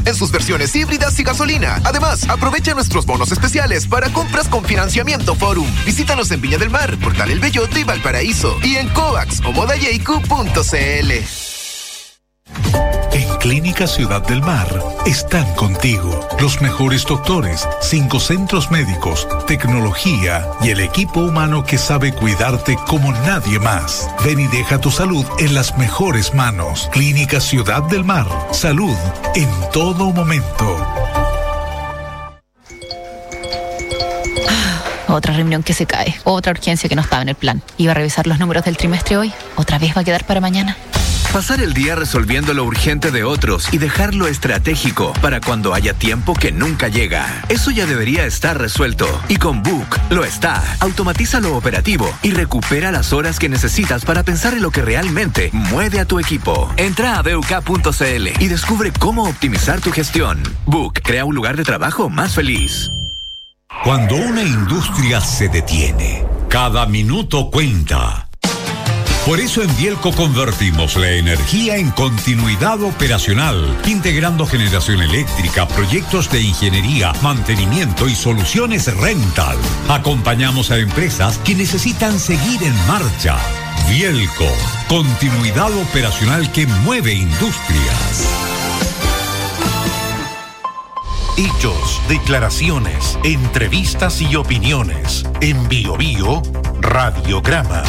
en sus versiones híbridas y gasolina. Además, aprovecha nuestros bonos especiales para compras con financiamiento Forum. Visítanos en Viña del Mar, Portal El Belloto y Valparaíso. Y en Coax o modayeicu.cl. En Clínica Ciudad del Mar están contigo los mejores doctores, 5 centros médicos, tecnología y el equipo humano que sabe cuidarte como nadie más. Ven y deja tu salud en las mejores manos. Clínica Ciudad del Mar. Salud en todo momento. Otra reunión que se cae, otra urgencia que no estaba en el plan. Iba a revisar los números del trimestre hoy, otra vez va a quedar para mañana. Pasar el día resolviendo lo urgente de otros y dejar lo estratégico para cuando haya tiempo que nunca llega. Eso ya debería estar resuelto. Y con Book lo está. Automatiza lo operativo y recupera las horas que necesitas para pensar en lo que realmente mueve a tu equipo. Entra a BUK.cl y descubre cómo optimizar tu gestión. Book crea un lugar de trabajo más feliz. Cuando una industria se detiene, cada minuto cuenta. Por eso en Bielco convertimos la energía en continuidad operacional, integrando generación eléctrica, proyectos de ingeniería, mantenimiento y soluciones rental. Acompañamos a empresas que necesitan seguir en marcha. Bielco, continuidad operacional que mueve industrias. Hechos, declaraciones, entrevistas y opiniones. En Bio Bio, Radiograma.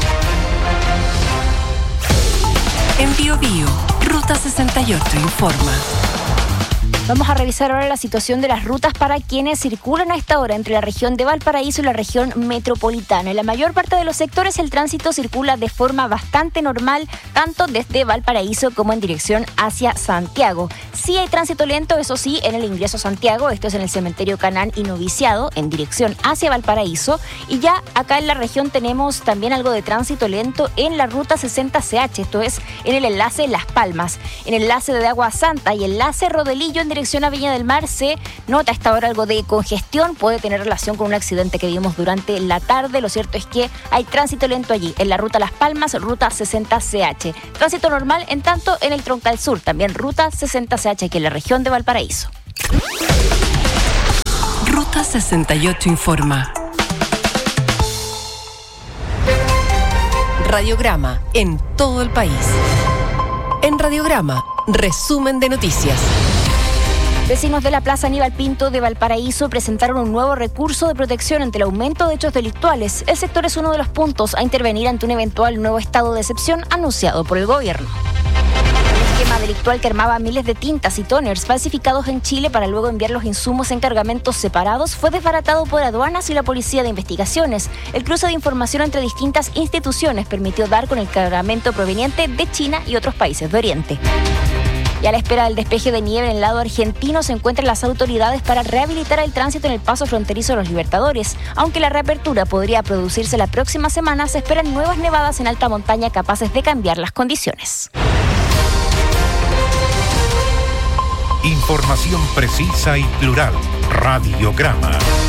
En Bio Bio, Ruta 68 informa. Vamos a revisar ahora la situación de las rutas para quienes circulan a esta hora entre la región de Valparaíso y la región metropolitana. En la mayor parte de los sectores el tránsito circula de forma bastante normal, tanto desde Valparaíso como en dirección hacia Santiago. Sí hay tránsito lento, eso sí, en el ingreso a Santiago, esto es en el cementerio Canán y Noviciado, en dirección hacia Valparaíso. Y ya acá en la región tenemos también algo de tránsito lento en la ruta 60CH, esto es en el enlace Las Palmas. En el enlace de Agua Santa y enlace Rodelillo en dirección a Viña del Mar se nota a esta hora algo de congestión, puede tener relación con un accidente que vimos durante la tarde. Lo cierto es que hay tránsito lento allí, en la ruta Las Palmas, ruta 60CH. Tránsito normal, en tanto, en el Troncal Sur, también ruta 60CH, aquí en la región de Valparaíso. Ruta 68 informa. Radiograma en todo el país. En Radiograma, resumen de noticias. Vecinos de la Plaza Aníbal Pinto de Valparaíso presentaron un nuevo recurso de protección ante el aumento de hechos delictuales. El sector es uno de los puntos a intervenir ante un eventual nuevo estado de excepción anunciado por el gobierno. El esquema delictual que armaba miles de tintas y toners falsificados en Chile para luego enviar los insumos en cargamentos separados fue desbaratado por aduanas y la Policía de Investigaciones. El cruce de información entre distintas instituciones permitió dar con el cargamento proveniente de China y otros países de Oriente. Y a la espera del despeje de nieve en el lado argentino se encuentran las autoridades para rehabilitar el tránsito en el paso fronterizo de los Libertadores. Aunque la reapertura podría producirse la próxima semana, se esperan nuevas nevadas en alta montaña capaces de cambiar las condiciones. Información precisa y plural. Radiograma.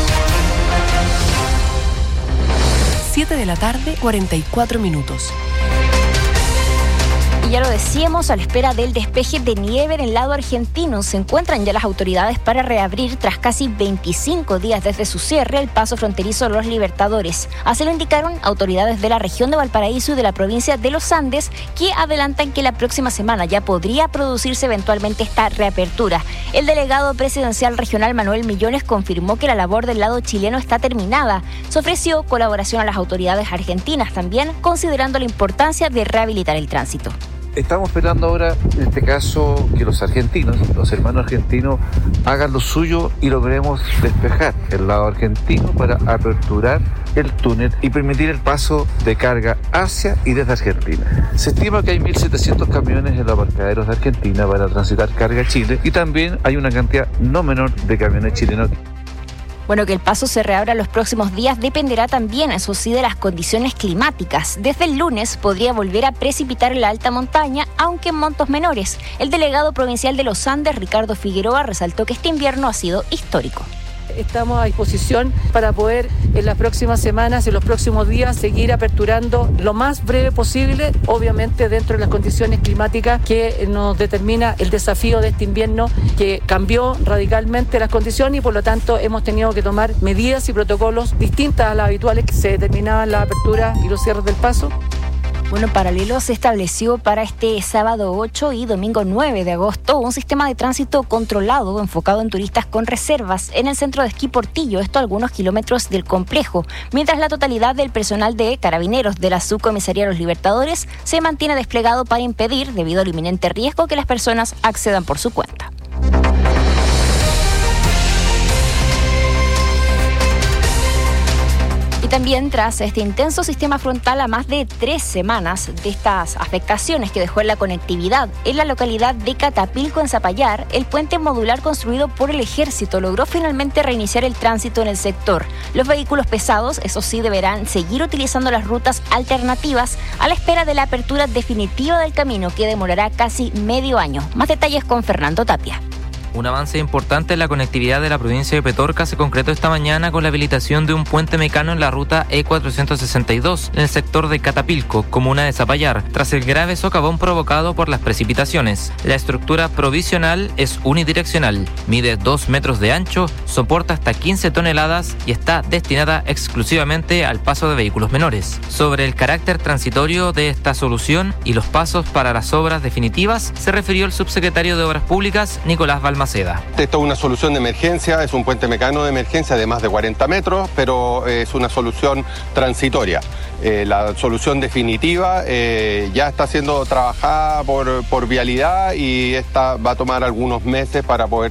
7 de la tarde, 44 minutos. Y ya lo decíamos, a la espera del despeje de nieve en el lado argentino, se encuentran ya las autoridades para reabrir tras casi 25 días desde su cierre el paso fronterizo de los Libertadores. Así lo indicaron autoridades de la región de Valparaíso y de la provincia de Los Andes, que adelantan que la próxima semana ya podría producirse eventualmente esta reapertura. El delegado presidencial regional Manuel Millones confirmó que la labor del lado chileno está terminada. Se ofreció colaboración a las autoridades argentinas también, considerando la importancia de rehabilitar el tránsito. Estamos esperando ahora, en este caso, que los argentinos, los hermanos argentinos, hagan lo suyo y logremos despejar el lado argentino para aperturar el túnel y permitir el paso de carga hacia y desde Argentina. Se estima que hay 1.700 camiones en los aparcaderos de Argentina para transitar carga a Chile y también hay una cantidad no menor de camiones chilenos. Bueno, que el paso se reabra los próximos días dependerá también, eso sí, de las condiciones climáticas. Desde el lunes podría volver a precipitar en la alta montaña, aunque en montos menores. El delegado provincial de Los Andes, Ricardo Figueroa, resaltó que este invierno ha sido histórico. Estamos a disposición para poder en las próximas semanas, en los próximos días, seguir aperturando lo más breve posible, obviamente dentro de las condiciones climáticas que nos determina el desafío de este invierno, que cambió radicalmente las condiciones y por lo tanto hemos tenido que tomar medidas y protocolos distintas a las habituales que se determinaban la apertura y los cierres del paso. Bueno, en paralelo se estableció para este sábado 8 y domingo 9 de agosto un sistema de tránsito controlado enfocado en turistas con reservas en el centro de esquí Portillo, esto a algunos kilómetros del complejo, mientras la totalidad del personal de carabineros de la subcomisaría Los Libertadores se mantiene desplegado para impedir, debido al inminente riesgo, que las personas accedan por su cuenta. También tras este intenso sistema frontal a más de 3 semanas de estas afectaciones que dejó en la conectividad en la localidad de Catapilco, en Zapallar, el puente modular construido por el Ejército logró finalmente reiniciar el tránsito en el sector. Los vehículos pesados, eso sí, deberán seguir utilizando las rutas alternativas a la espera de la apertura definitiva del camino, que demorará casi medio año. Más detalles con Fernando Tapia. Un avance importante en la conectividad de la provincia de Petorca se concretó esta mañana con la habilitación de un puente mecano en la ruta E462 en el sector de Catapilco, comuna de Zapallar, tras el grave socavón provocado por las precipitaciones. La estructura provisional es unidireccional, mide 2 metros de ancho, soporta hasta 15 toneladas y está destinada exclusivamente al paso de vehículos menores. Sobre el carácter transitorio de esta solución y los pasos para las obras definitivas, se refirió el subsecretario de Obras Públicas, Nicolás Balmaceda. Esto es una solución de emergencia, es un puente mecano de emergencia de más de 40 metros, pero es una solución transitoria. La solución definitiva ya está siendo trabajada por Vialidad y esta va a tomar algunos meses para poder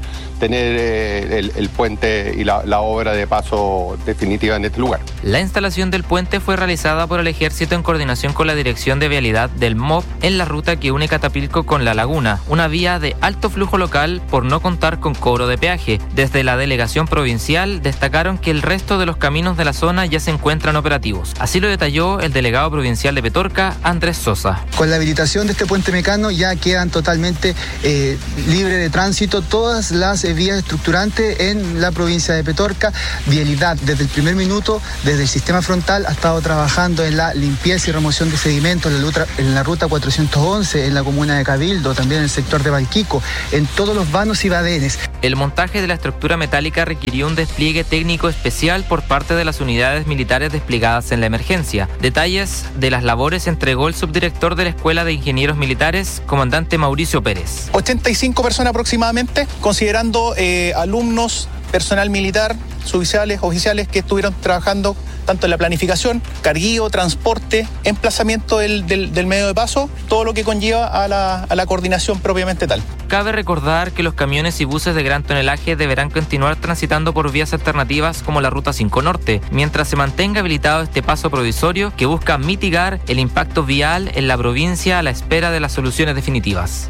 tener el puente y la obra de paso definitiva en este lugar. La instalación del puente fue realizada por el Ejército en coordinación con la Dirección de Vialidad del MOP en la ruta que une Catapilco con La Laguna, una vía de alto flujo local por no contar con cobro de peaje. Desde la delegación provincial destacaron que el resto de los caminos de la zona ya se encuentran operativos. Así lo detalló el delegado provincial de Petorca, Andrés Sosa. Con la habilitación de este puente mecano ya quedan totalmente libres de tránsito todas las vías estructurantes en la provincia de Petorca. Vialidad, desde el primer minuto, desde el sistema frontal, ha estado trabajando en la limpieza y remoción de sedimentos en la ruta 411, en la comuna de Cabildo, también en el sector de Valquico, en todos los vanos y badenes. El montaje de la estructura metálica requirió un despliegue técnico especial por parte de las unidades militares desplegadas en la emergencia. Detalles de las labores entregó el subdirector de la Escuela de Ingenieros Militares, comandante Mauricio Pérez. 85 personas aproximadamente, considerando alumnos, personal militar, suboficiales, oficiales que estuvieron trabajando tanto en la planificación, carguío, transporte, emplazamiento del medio de paso, todo lo que conlleva a la coordinación propiamente tal. Cabe recordar que los camiones y buses de gran tonelaje deberán continuar transitando por vías alternativas como la Ruta 5 Norte, mientras se mantenga habilitado este paso provisorio que busca mitigar el impacto vial en la provincia a la espera de las soluciones definitivas.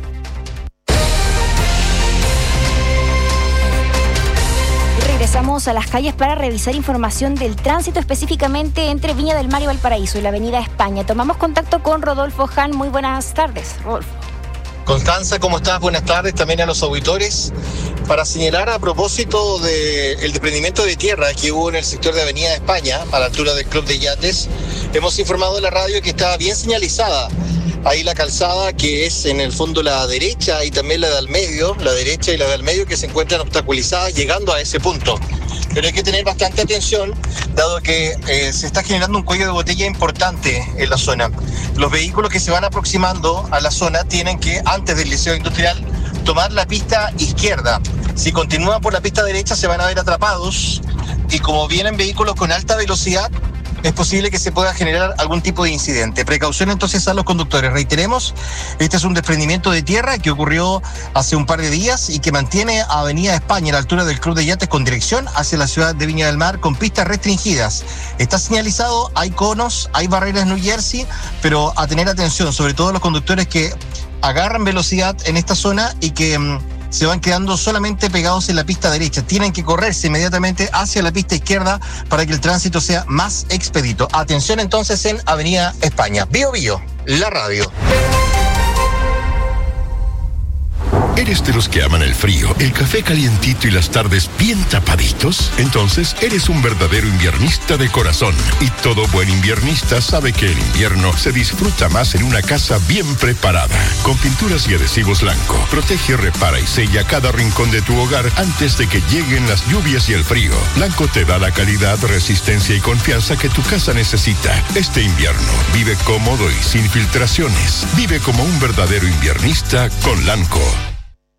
Regresamos a las calles para revisar información del tránsito, específicamente entre Viña del Mar y Valparaíso y la Avenida España. Tomamos contacto con Rodolfo Hahn. Muy buenas tardes, Rodolfo. Constanza, ¿cómo estás? Buenas tardes también a los auditores. Para señalar a propósito del desprendimiento de tierra que hubo en el sector de Avenida España, a la altura del Club de Yates, hemos informado en la radio que está bien señalizada ahí la calzada, que es en el fondo la derecha y también la del medio, la derecha y la del medio, que se encuentran obstaculizadas llegando a ese punto. Pero hay que tener bastante atención, dado que se está generando un cuello de botella importante en la zona. Los vehículos que se van aproximando a la zona tienen que, antes del Liceo Industrial, tomar la pista izquierda. Si continúan por la pista derecha se van a ver atrapados, y como vienen vehículos con alta velocidad, es posible que se pueda generar algún tipo de incidente. Precaución entonces a los conductores. Reiteremos, este es un desprendimiento de tierra que ocurrió hace un par de días y que mantiene a Avenida España a la altura del Club de Yates con dirección hacia la ciudad de Viña del Mar con pistas restringidas. Está señalizado, hay conos, hay barreras en New Jersey, pero a tener atención, sobre todo los conductores que agarran velocidad en esta zona y que se van quedando solamente pegados en la pista derecha. Tienen que correrse inmediatamente hacia la pista izquierda para que el tránsito sea más expedito. Atención entonces en Avenida España. Bio Bio, la radio. ¿Eres de los que aman el frío, el café calientito y las tardes bien tapaditos? Entonces eres un verdadero inviernista de corazón. Y todo buen inviernista sabe que el invierno se disfruta más en una casa bien preparada. Con pinturas y adhesivos Lanco, protege, repara y sella cada rincón de tu hogar antes de que lleguen las lluvias y el frío. Lanco te da la calidad, resistencia y confianza que tu casa necesita. Este invierno, vive cómodo y sin filtraciones. Vive como un verdadero inviernista con Lanco.